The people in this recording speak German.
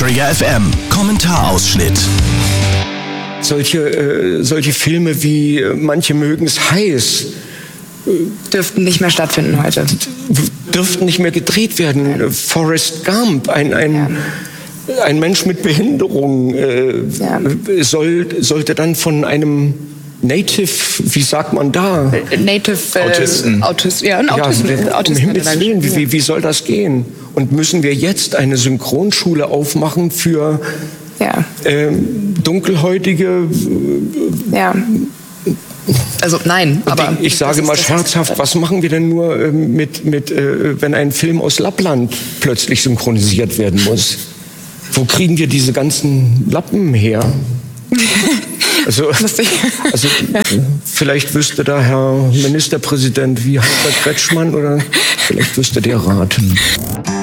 Träger FM. Kommentarausschnitt. Solche Filme wie Manche mögen's heiß dürften nicht mehr stattfinden heute. Dürften nicht mehr gedreht werden. Forrest Gump, ein Mensch mit Behinderung sollte dann von einem Native, wie sagt man da? Autisten. Um Himmels Willen, wie soll das gehen? Und müssen wir jetzt eine Synchronschule aufmachen für dunkelhäutige... Also nein, aber... Ich sage mal scherzhaft, was machen wir denn nur wenn ein Film aus Lappland plötzlich synchronisiert werden muss? Wo kriegen wir diese ganzen Lappen her? Also vielleicht wüsste da Herr Ministerpräsident wie Herbert Kretschmann oder vielleicht wüsste der raten.